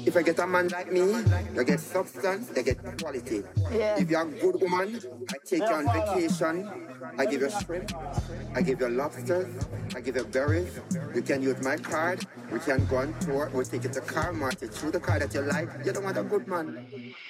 If I get a man like me, you get substance, you get quality. Yeah. If you're a good woman, I take you on vacation. I give you shrimp, I give you lobsters, I give you berries. You can use my card. We can go on tour. We'll take you to car market. Through the car that you like. You don't want a good man.